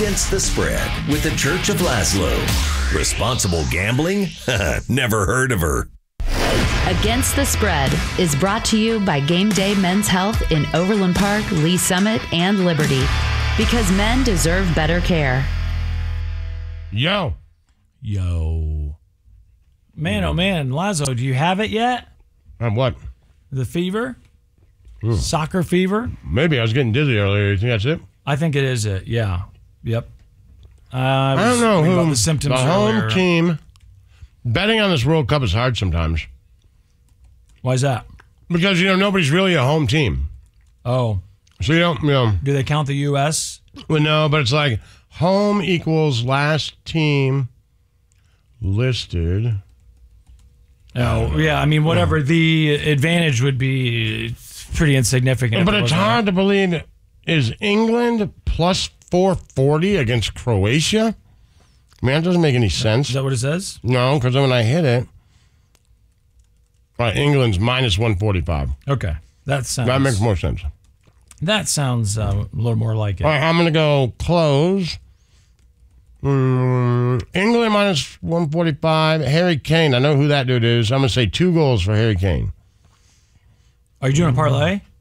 Against the Spread with the Church of Laszlo. Responsible gambling? Never heard of her. Against the Spread is brought to you by Game Day Men's Health in Overland Park, Lee Summit, and Liberty. Because men deserve better care. Yo. Man, oh man, Lazo, do you have it yet? What? The fever? Soccer fever? Maybe. I was getting dizzy earlier. You think that's it? I think it is it, yeah. Yep. I don't know who the symptoms the home earlier. team. Betting on this World Cup is hard sometimes. Why is that? Because, nobody's really a home team. Oh. So you don't, Do they count the U.S.? Well, no, but it's like home equals last team listed. Oh, yeah. I mean, whatever the advantage would be, it's pretty insignificant. But it's hard to believe. Is England plus 440 against Croatia? I mean, that doesn't make any sense. Is that what it says? No, because when I hit it, England's minus 145. Okay. That makes more sense. That sounds a little more like it. All right, I'm going to go close. England minus 145. Harry Kane. I know who that dude is. I'm going to say 2 goals for Harry Kane. Are you doing a parlay?